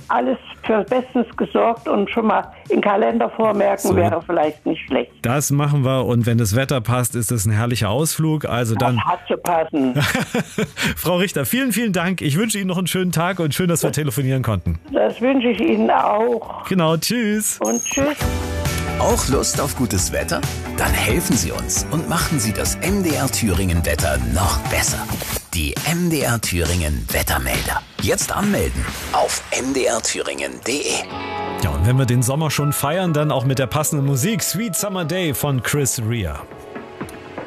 alles für bestens gesorgt und schon mal in den Kalender vormerken wäre vielleicht nicht schlecht. Das machen wir und wenn das Wetter passt, ist das ein herrlicher Ausflug. Also dann. Das hat zu passen. Frau Richter, vielen, vielen Dank. Ich wünsche Ihnen noch einen schönen Tag und schön, dass wir telefonieren konnten. Das wünsche ich Ihnen auch. Genau, tschüss. Und tschüss. Auch Lust auf gutes Wetter? Dann helfen Sie uns und machen Sie das MDR Thüringen Wetter noch besser. Die MDR Thüringen Wettermelder. Jetzt anmelden auf mdrthüringen.de. Ja, und wenn wir den Sommer schon feiern, dann auch mit der passenden Musik. Sweet Summer Day von Chris Rea.